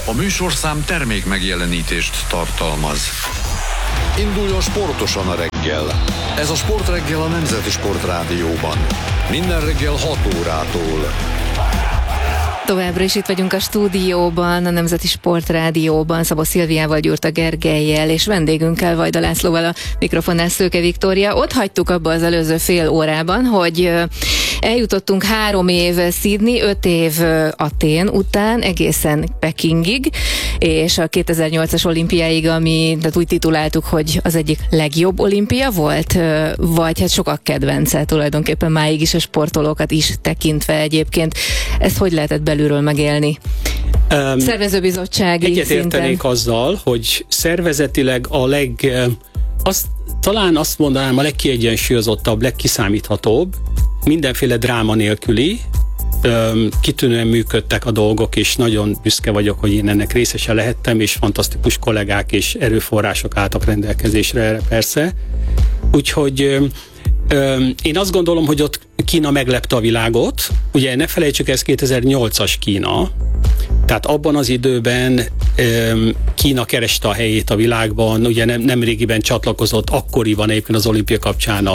A műsorszám termék megjelenítést tartalmaz. Induljon sportosan a reggel. Ez a Sportreggel a Nemzeti Sportrádióban. Minden reggel 6 órától. Továbbra is itt vagyunk a stúdióban, a Nemzeti Sportrádióban, Szabó Szilviával, Gyurta Gergellyel és vendégünkkel, Vajda Lászlóval, a mikrofonnál Szőke Viktória. Ott hagytuk abba az előző fél órában, hogy eljutottunk 3 év Sydney, 5 év Athén után, egészen Pekingig, és a 2008-as olimpiáig, ami úgy tituláltuk, hogy az egyik legjobb olimpia volt, vagy hát sokak kedvence tulajdonképpen máig is, a sportolókat is tekintve egyébként. Ezt hogy lehetett belülről megélni? Szervezőbizottsági szinten. Egyetértenék azzal, hogy szervezetileg talán azt mondanám a legkiegyensúlyozottabb, legkiszámíthatóbb, mindenféle dráma nélküli, kitűnően működtek a dolgok, és nagyon büszke vagyok, hogy én ennek részese lehettem, és fantasztikus kollégák és erőforrások álltak rendelkezésre erre persze. Úgyhogy én azt gondolom, hogy ott Kína meglepte a világot. Ugye ne felejtsük, ez 2008-as Kína, tehát abban az időben Kína kereste a helyét a világban, ugye nemrégiben csatlakozott, akkoriban egyébként az olimpia kapcsán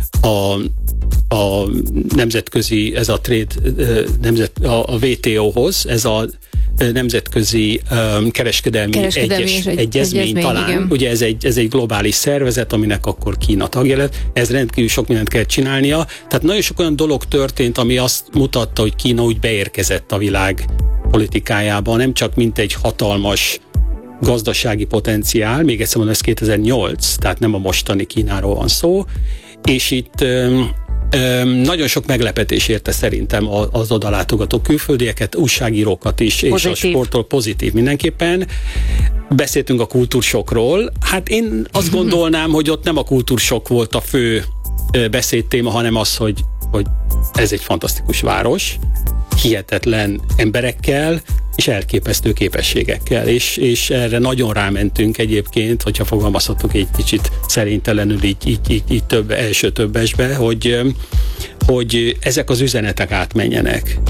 a nemzetközi, ez a a WTO-hoz, ez a nemzetközi kereskedelmi egyezmény talán. Igen. Ugye ez egy globális szervezet, aminek akkor Kína tagja lett. Ez rendkívül sok mindent kell csinálnia. Tehát nagyon sok olyan dolog történt, ami azt mutatta, hogy Kína úgy beérkezett a világ politikájába, nem csak mint egy hatalmas gazdasági potenciál, még egyszer mondom, ez 2008, tehát nem a mostani Kínáról van szó, és itt nagyon sok meglepetés érte szerintem az odalátogató külföldieket, újságírókat is, pozitív. És a sporttól pozitív mindenképpen. Beszéltünk a kultúrsokról. Hát én azt gondolnám, hogy ott nem a kultúrsok volt a fő beszédtéma, hanem az, hogy ez egy fantasztikus város, hihetetlen emberekkel, és elképesztő képességekkel, és erre nagyon rámentünk egyébként, hogyha fogalmazhatok egy kicsit szerénytelenül így első többesbe, hogy ezek az üzenetek átmenjenek.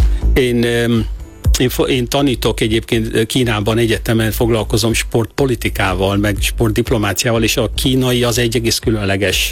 Én tanítok egyébként Kínában, egyetemen foglalkozom sportpolitikával, meg sportdiplomáciával, és a kínai az egy egész különleges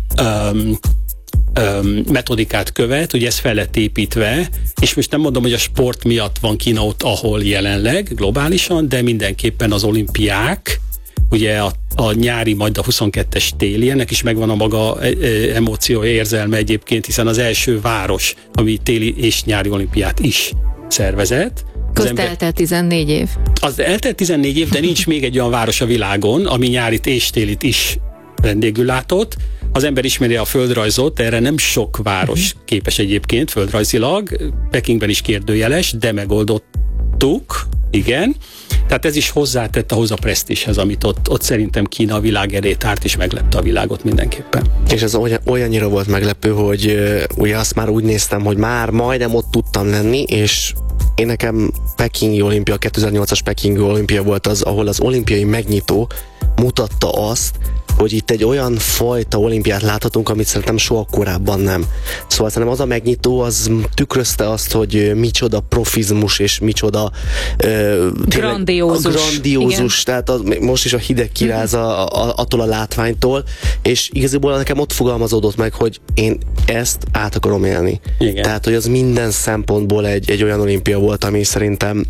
metodikát követ, ugye ez fel lett építve, és most nem mondom, hogy a sport miatt van Kína ott, ahol jelenleg, globálisan, de mindenképpen az olimpiák, ugye a nyári, majd a 22-es téli, ennek is megvan a maga emóciója, érzelme egyébként, hiszen az első város, ami téli és nyári olimpiát is szervezett. Közt eltelt 14 év. Az eltelt 14 év, de nincs még egy olyan város a világon, ami nyárit és télit is vendégül látott. Az ember ismeri a földrajzot, erre nem sok város képes egyébként földrajzilag, Pekingben is kérdőjeles, de megoldottuk, igen. Tehát ez is hozzátett ahhoz a presztízshez, amit ott szerintem Kína a világ elé tárt, és meglepte a világot mindenképpen. És ez olyannyira volt meglepő, hogy ugye azt már úgy néztem, hogy már majdnem ott tudtam lenni, és én nekem Pekingi olimpia, 2008-as Pekingi olimpia volt az, ahol az olimpiai megnyitó mutatta azt, hogy itt egy olyan fajta olimpiát láthatunk, amit szerintem soha korábban nem. Szóval szerintem az a megnyitó, az tükrözte azt, hogy micsoda profizmus, és micsoda grandiózus. Tehát most is a hideg kiráz attól a látványtól, és igazából nekem ott fogalmazódott meg, hogy én ezt át akarom élni. Igen. Tehát, hogy az minden szempontból egy olyan olimpia volt, ami szerintem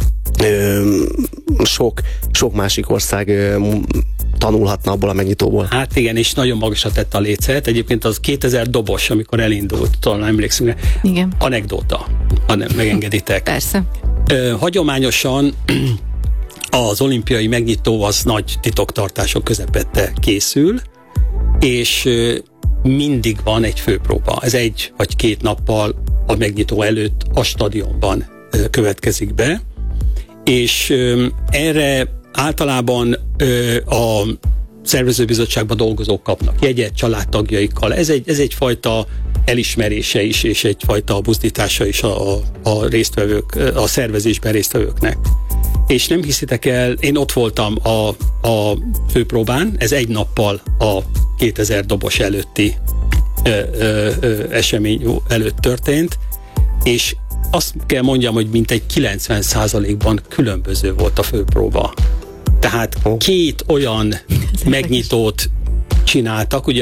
sok másik ország tanulhatna abból a megnyitóból. Hát igen, és nagyon magasra tette a lécet. Egyébként az 2000 dobos, amikor elindult, talán emlékszünk rá. Igen. Anekdóta, ha nem megengeditek. Persze. Hagyományosan az olimpiai megnyitó az nagy titoktartások közepette készül, és mindig van egy főpróba. Ez 1 vagy 2 nappal a megnyitó előtt a stadionban következik be, és erre általában a szervezőbizottságban dolgozók kapnak jegyet családtagjaikkal. Ez egyfajta elismerése is, és egyfajta buzdítása is a résztvevők, a szervezésben résztvevőknek. És nem hiszitek el, én ott voltam a főpróbán, ez 1 nappal a 2000 dobos előtti esemény előtt történt, és azt kell mondjam, hogy mintegy 90%-ban különböző volt a főpróba. Tehát két olyan megnyitót csináltak, ugye